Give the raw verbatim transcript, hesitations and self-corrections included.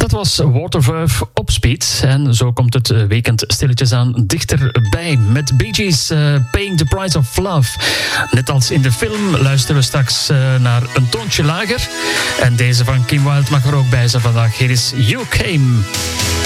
Dat was Waterverve op Speed. En zo komt het weekend stilletjes aan dichterbij. Met Bee Gees, uh, Paying the Price of Love. Net als in de film luisteren we straks uh, naar een toontje lager. En deze van Kim Wilde mag er ook bij zijn vandaag. Hier is You Came.